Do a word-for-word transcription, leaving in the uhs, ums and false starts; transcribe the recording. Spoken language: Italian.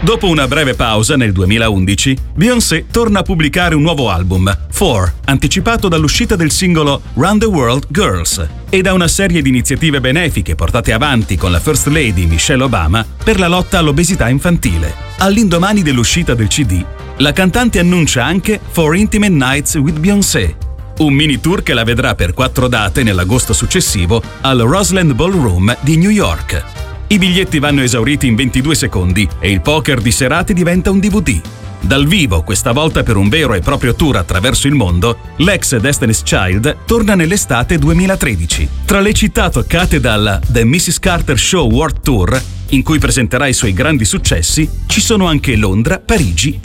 Dopo una breve pausa nel duemilaundici, Beyoncé torna a pubblicare un nuovo album, Four, anticipato dall'uscita del singolo Round the World Girls e da una serie di iniziative benefiche portate avanti con la First Lady Michelle Obama per la lotta all'obesità infantile. All'indomani dell'uscita del C D, la cantante annuncia anche Four Intimate Nights with Beyoncé, un mini tour che la vedrà per quattro date nell'agosto successivo al Roseland Ballroom di New York. I biglietti vanno esauriti in ventidue secondi e il poker di serate diventa un D V D. Dal vivo, questa volta per un vero e proprio tour attraverso il mondo, l'ex Destiny's Child torna nell'estate duemilatredici. Tra le città toccate dal The missus Carter Show World Tour, in cui presenterà i suoi grandi successi, ci sono anche Londra, Parigi